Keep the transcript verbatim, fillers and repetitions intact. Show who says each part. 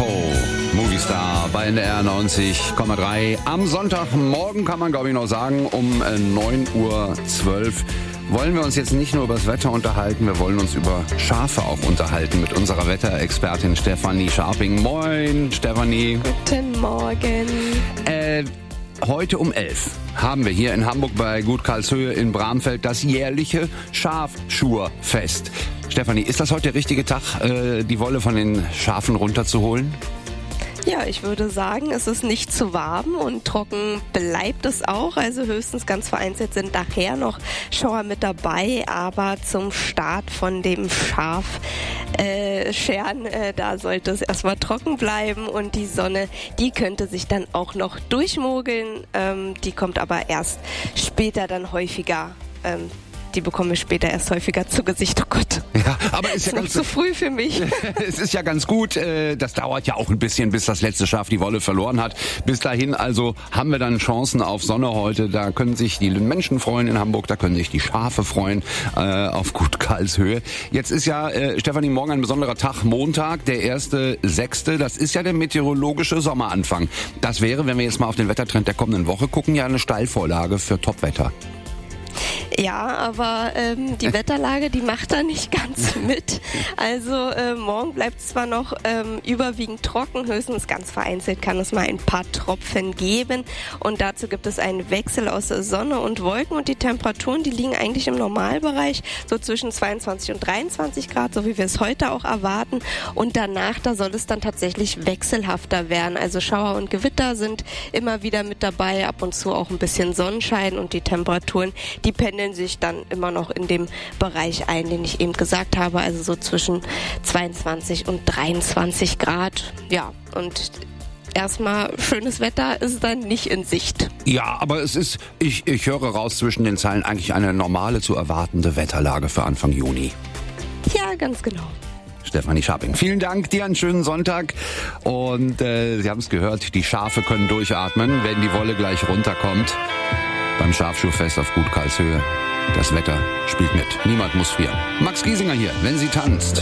Speaker 1: Tempo, Movistar bei N D R neunzig Komma drei. Am Sonntagmorgen kann man, glaube ich, noch sagen, um neun Uhr zwölf wollen wir uns jetzt nicht nur über das Wetter unterhalten, wir wollen uns über Schafe auch unterhalten mit unserer Wetterexpertin Stefanie Scharping. Moin, Stefanie.
Speaker 2: Guten Morgen.
Speaker 1: Äh, heute um elf haben wir hier in Hamburg bei Gut Karlshöhe in Bramfeld das jährliche Schafschurfest. Stefanie, ist das heute der richtige Tag, äh, die Wolle von den Schafen runterzuholen?
Speaker 2: Ja, ich würde sagen, es ist nicht zu warm und trocken bleibt es auch. Also höchstens ganz vereinzelt sind nachher noch Schauer mit dabei. Aber zum Start von dem Schafscheren, äh, äh, da sollte es erstmal trocken bleiben. Und die Sonne, die könnte sich dann auch noch durchmogeln. Ähm, die kommt aber erst später dann häufiger. Ähm, Die bekomme ich später erst häufiger zu Gesicht. Oh Gott.
Speaker 1: Ja, aber ist ja
Speaker 2: ganz zu früh für mich.
Speaker 1: Es ist ja ganz gut. Das dauert ja auch ein bisschen, bis das letzte Schaf die Wolle verloren hat. Bis dahin also haben wir dann Chancen auf Sonne heute. Da können sich die Menschen freuen in Hamburg, da können sich die Schafe freuen äh, auf Gut Karlshöhe. Jetzt ist ja, äh, Stefanie, morgen ein besonderer Tag, Montag, der erste sechste. Das ist ja der meteorologische Sommeranfang. Das wäre, wenn wir jetzt mal auf den Wettertrend der kommenden Woche gucken, ja eine Steilvorlage für Topwetter.
Speaker 2: Ja, aber ähm, die Wetterlage, die macht da nicht ganz mit. Also äh, morgen bleibt es zwar noch ähm, überwiegend trocken, höchstens ganz vereinzelt kann es mal ein paar Tropfen geben. Und dazu gibt es einen Wechsel aus Sonne und Wolken und die Temperaturen, die liegen eigentlich im Normalbereich, so zwischen zweiundzwanzig und dreiundzwanzig Grad, so wie wir es heute auch erwarten. Und danach, da soll es dann tatsächlich wechselhafter werden. Also Schauer und Gewitter sind immer wieder mit dabei, ab und zu auch ein bisschen Sonnenschein und die Temperaturen, die pendeln sich dann immer noch in dem Bereich ein, den ich eben gesagt habe, also so zwischen zweiundzwanzig und dreiundzwanzig Grad. Ja, und erstmal schönes Wetter ist dann nicht in Sicht.
Speaker 1: Ja, aber es ist, ich, ich höre raus zwischen den Zeilen, eigentlich eine normale zu erwartende Wetterlage für Anfang Juni.
Speaker 2: Ja, ganz genau.
Speaker 1: Stefanie Scharping, vielen Dank, dir einen schönen Sonntag und äh, Sie haben es gehört, die Schafe können durchatmen, wenn die Wolle gleich runterkommt. Beim Schafschurfest auf Gut Karlshöhe. Das Wetter spielt mit. Niemand muss frieren. Max Giesinger hier, wenn sie tanzt.